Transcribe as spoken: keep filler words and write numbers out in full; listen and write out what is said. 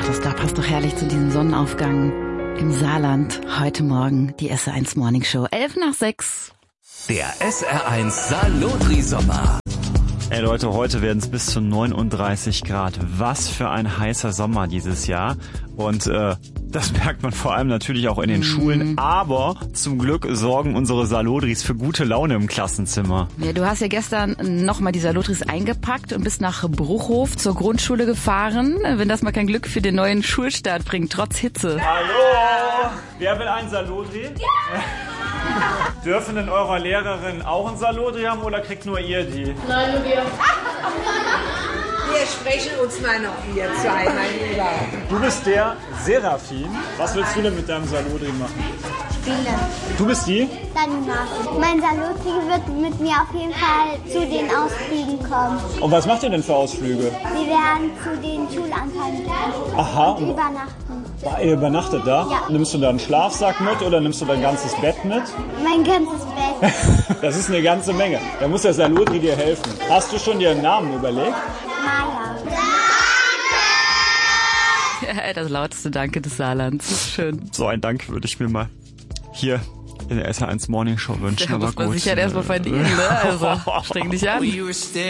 das da passt doch herrlich zu diesem Sonnenaufgang im Saarland. Heute Morgen die S R eins Morning Show. elf nach sechs. Der S R eins Salotri-Sommer. Ey Leute, heute werden es bis zu neununddreißig Grad. Was für ein heißer Sommer dieses Jahr. Und äh, das merkt man vor allem natürlich auch in den mm. Schulen. Aber zum Glück sorgen unsere Salotris für gute Laune im Klassenzimmer. Ja, du hast ja gestern nochmal die Salotris eingepackt und bist nach Bruchhof zur Grundschule gefahren. Wenn das mal kein Glück für den neuen Schulstart bringt, trotz Hitze. Hallo! Wer will einen Salotri? Ja. Dürfen denn eure Lehrerin auch einen Salotri haben oder kriegt nur ihr die? Nein, nur wir. Wir sprechen uns mal noch wir zwei, mein Lieber. Du bist der Serafin. Was willst du denn mit deinem Salotri machen? Spielen. Du bist die? Danach. Mein Salotri wird mit mir auf jeden Fall zu den Ausflügen kommen. Und was macht ihr denn für Ausflüge? Wir werden zu den Schulanfängen gehen. Aha. Und übernachten. Ihr übernachtet da? Ja. Nimmst du da einen Schlafsack mit oder nimmst du dein ganzes Bett mit? Mein ganzes Bett. Das ist eine ganze Menge. Da muss der Salotri dir helfen. Hast du schon dir einen Namen überlegt? Maya. Ja, das lauteste Danke des Saarlands. Das ist schön. So ein Dank würde ich mir mal hier in der S R eins Morning Show wünschen. Der muss man sich halt erstmal verdienen, ne? Also streng dich an.